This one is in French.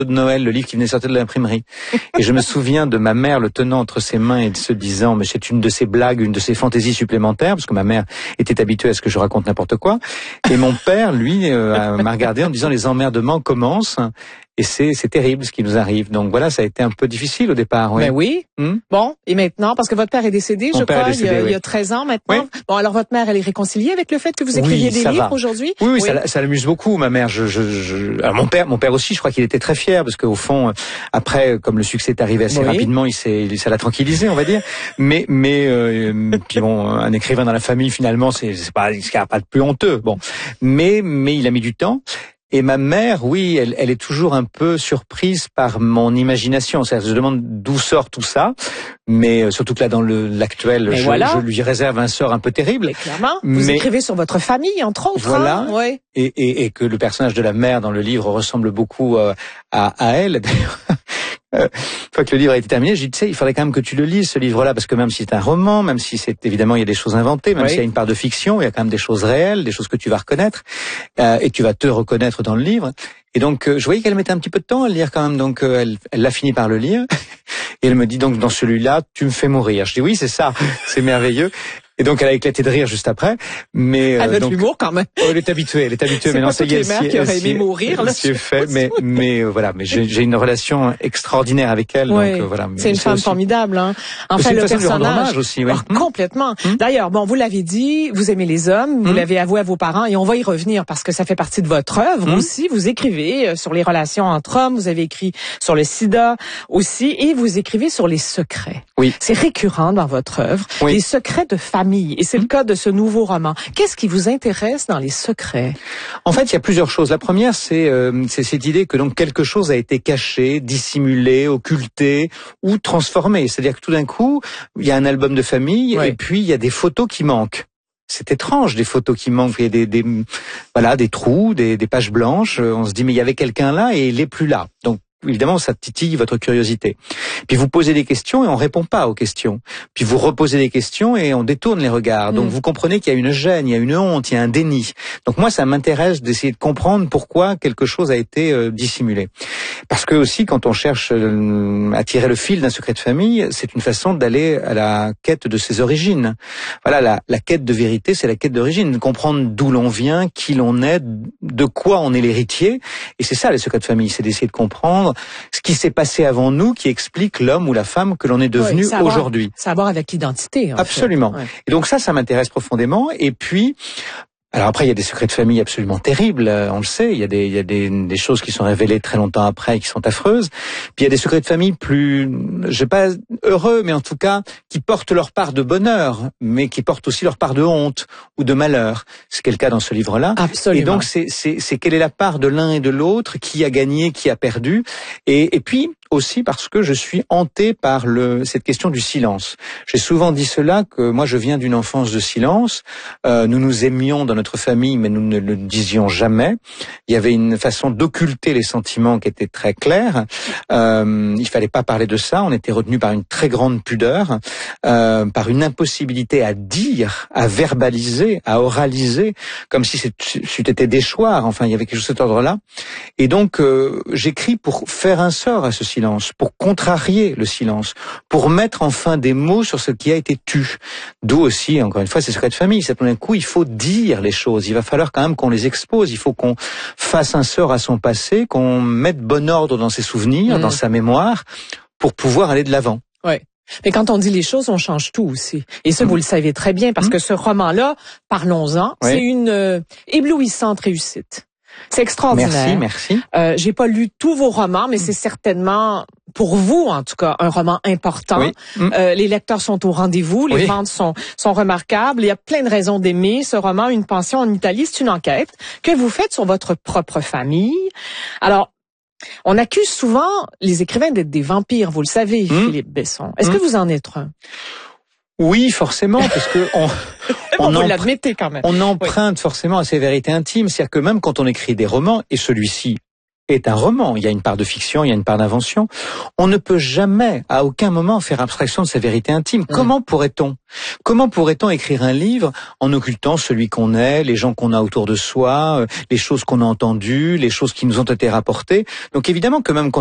de Noël, le livre qui venait sortir de l'imprimerie. Et je me souviens de ma mère le tenant entre ses mains et se disant, mais c'est une de ces blagues, une de ces fantaisies supplémentaires, parce que ma mère était habituée à ce que je raconte n'importe quoi. Et mon père, lui, m'a regardé en disant, les emmerdements commencent. Et c'est terrible ce qui nous arrive. Donc voilà, ça a été un peu difficile au départ. Oui. Ben oui. Bon, et maintenant, parce que votre père est décédé, je crois, il y a 13 ans maintenant. Oui. Bon, alors votre mère, elle est réconciliée avec le fait que vous écriviez des livres aujourd'hui? Oui, ça l'amuse beaucoup, ma mère. Alors mon père aussi, je crois qu'il était très fier, parce qu'au fond, après, comme le succès est arrivé assez rapidement, ça l'a tranquillisé, on va dire. Mais puis bon, un écrivain dans la famille, finalement, c'est pas ce qu'il n'y a pas de plus honteux. Bon, mais il a mis du temps. Et ma mère, oui, elle est toujours un peu surprise par mon imagination. C'est-à-dire, je demande d'où sort tout ça, mais surtout que là, dans l'actuel, je lui réserve un sort un peu terrible. Mais clairement, vous écrivez sur votre famille, entre autres. Voilà, hein, ouais. et que le personnage de la mère dans le livre ressemble beaucoup à elle, d'ailleurs. Une fois que le livre a été terminé, j'ai dit, tu sais, il faudrait quand même que tu le lises, ce livre-là, parce que même si c'est un roman, même si c'est évidemment il y a des choses inventées, même s'il y a une part de fiction, il y a quand même des choses réelles, des choses que tu vas reconnaître, et tu vas te reconnaître dans le livre. Et donc, je voyais qu'elle mettait un petit peu de temps à le lire quand même, donc elle l'a fini par le lire. Et elle me dit donc, dans celui-là, tu me fais mourir. Je dis oui, c'est ça, c'est merveilleux. Et donc elle a éclâté de rire juste après, mais elle a de l'humour quand même. Elle est habituée. Mais non, ça y est, les mères qui auraient aimé mourir là. C'est fait, mais voilà, mais j'ai une relation extraordinaire avec elle, donc voilà. C'est une femme formidable, hein. Enfin, le personnage aussi, oui. Complètement. D'ailleurs, bon, vous l'avez dit, vous aimez les hommes, vous l'avez avoué à vos parents, et on va y revenir parce que ça fait partie de votre œuvre aussi. Vous écrivez sur les relations entre hommes, vous avez écrit sur le sida aussi, et vous écrivez sur les secrets. Oui. C'est récurrent dans votre œuvre, les secrets de famille. Et c'est le cas de ce nouveau roman. Qu'est-ce qui vous intéresse dans les secrets? En fait, il y a plusieurs choses. La première, c'est cette idée que donc quelque chose a été caché, dissimulé, occulté ou transformé. C'est-à-dire que tout d'un coup, il y a un album de famille et puis il y a des photos qui manquent. C'est étrange, des photos qui manquent. Il y a des trous, des pages blanches. On se dit, mais il y avait quelqu'un là et il est plus là. Donc, évidemment, ça titille votre curiosité. Puis vous posez des questions et on répond pas aux questions. Puis vous reposez des questions et on détourne les regards. Donc vous comprenez qu'il y a une gêne, il y a une honte, il y a un déni. Donc moi, ça m'intéresse d'essayer de comprendre pourquoi quelque chose a été dissimulé. Parce que aussi, quand on cherche à tirer le fil d'un secret de famille, c'est une façon d'aller à la quête de ses origines. Voilà, la quête de vérité, c'est la quête d'origine. Comprendre d'où l'on vient, qui l'on est, de quoi on est l'héritier. Et c'est ça, les secrets de famille, c'est d'essayer de comprendre ce qui s'est passé avant nous, qui explique l'homme ou la femme que l'on est devenu aujourd'hui. Ça a à voir avec l'identité. Absolument. Ouais. Et donc ça m'intéresse profondément. Et puis, alors après, il y a des secrets de famille absolument terribles, on le sait. Il y a des choses qui sont révélées très longtemps après et qui sont affreuses. Puis il y a des secrets de famille plus, je sais pas, heureux, mais en tout cas, qui portent leur part de bonheur, mais qui portent aussi leur part de honte ou de malheur. C'est le cas dans ce livre-là. Absolument. Et donc, c'est quelle est la part de l'un et de l'autre, qui a gagné, qui a perdu. Et puis, aussi parce que je suis hanté par cette question du silence. J'ai souvent dit cela, que moi je viens d'une enfance de silence. Nous nous aimions dans notre famille, mais nous ne le disions jamais. Il y avait une façon d'occulter les sentiments qui était très claire. Il fallait pas parler de ça. On était retenu par une très grande pudeur, par une impossibilité à dire, à verbaliser, à oraliser, comme si c'eût été déchoir. Enfin, il y avait quelque chose de cet ordre-là. Et donc, j'écris pour faire un sort à ce silence, pour contrarier le silence, pour mettre enfin des mots sur ce qui a été tu. D'où aussi, encore une fois, ces secrets de famille. C'est tout d'un coup, il faut dire les choses. Il va falloir quand même qu'on les expose. Il faut qu'on fasse un sort à son passé, qu'on mette bon ordre dans ses souvenirs, dans sa mémoire, pour pouvoir aller de l'avant. Ouais. Mais quand on dit les choses, on change tout aussi. Et ça, vous le savez très bien, parce que ce roman-là, parlons-en, c'est une éblouissante réussite. C'est extraordinaire. Merci. J'ai pas lu tous vos romans, mais c'est certainement, pour vous en tout cas, un roman important. Oui. Les lecteurs sont au rendez-vous, les ventes sont remarquables. Il y a plein de raisons d'aimer ce roman. Une pension en Italie, c'est une enquête que vous faites sur votre propre famille. Alors, on accuse souvent les écrivains d'être des vampires, vous le savez, Philippe Besson. Est-ce que vous en êtes un? Oui, forcément, parce que vous l'admettez quand même. On emprunte forcément à ses vérités intimes. C'est-à-dire que même quand on écrit des romans, et celui-ci est un roman. Il y a une part de fiction, il y a une part d'invention. On ne peut jamais, à aucun moment, faire abstraction de sa vérité intime. Comment pourrait-on écrire un livre en occultant celui qu'on est, les gens qu'on a autour de soi, les choses qu'on a entendues, les choses qui nous ont été rapportées? Donc évidemment que même